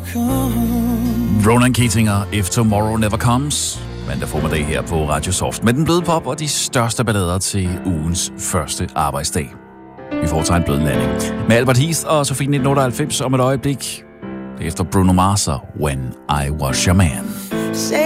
Ronan Keatinger, If Tomorrow Never Comes. Mandag formiddag her på Radio Soft med den bløde pop og de største ballader til ugens første arbejdsdag. Vi får en blød landing med Albert Heath og Sofie 1998 om et øjeblik. Det er efter Bruno Mars og When I Was Your Man.